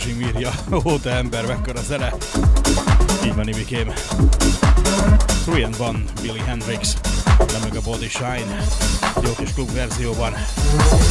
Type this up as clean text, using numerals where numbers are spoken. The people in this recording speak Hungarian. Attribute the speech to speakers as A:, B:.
A: Pershing írja, ó te ember, mekkora zene. Így van, Ibikém. 3-1, Billy Hendrix, de meg a Body Shine, jó kis klub verzióban.